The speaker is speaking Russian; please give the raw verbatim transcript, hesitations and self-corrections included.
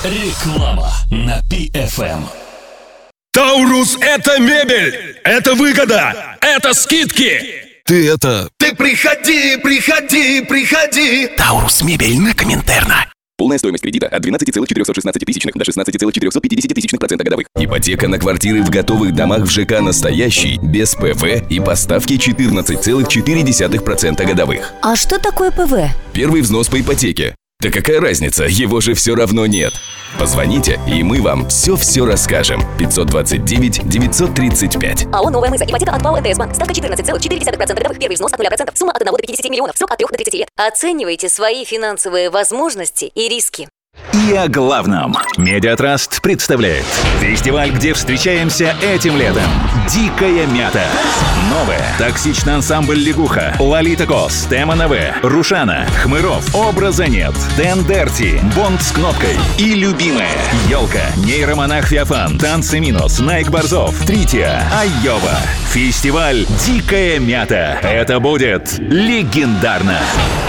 Реклама на пи эф эм. Таурус — это мебель, это выгода, это скидки. Ты это... Ты приходи, приходи, приходи. Таурус мебель на Коминтерна. Полная стоимость кредита от двенадцать целых четыреста шестнадцать тысячных до шестнадцать целых четыреста пятьдесят тысячных процента годовых. Ипотека на квартиры в готовых домах в ЖК «Настоящий» без ПВ и по ставке четырнадцать целых четыре десятых процента годовых. А что такое ПВ? Первый взнос по ипотеке. Да какая разница, его же все равно нет. Позвоните, и мы вам все-все расскажем. пятьсот двадцать девять девятьсот тридцать пять. АО «Новая Мыза». Ипотека от ПАО МТС Банк. Ставка четырнадцать целых четыре десятых процента годовых. Первый взнос от нуля процентов. Сумма от одного до пятидесяти миллионов. Срок от трёх до тридцати лет. Оценивайте свои финансовые возможности и риски. И о главном. Медиатраст представляет фестиваль, где встречаемся этим летом. Дикая мята. Новая. Токсичный ансамбль «Лягуха». Лолита Кос. Тема НВ. Рушана. Хмыров. Образа нет. Дэн Дерти. Бонд с кнопкой. И любимая. Елка. Нейромонах Феофан. Танцы Минус. Найк Борзов. Трития. Айова. Фестиваль «Дикая мята». Это будет легендарно.